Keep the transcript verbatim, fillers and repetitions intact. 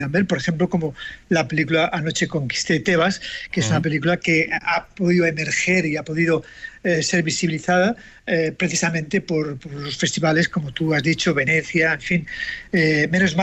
ver, por ejemplo, como la película Anoche conquisté Tebas, que es una película que ha podido emerger y ha podido eh, ser visibilizada eh, precisamente por, por los festivales, como tú has dicho, Venecia, en fin. Eh, menos mal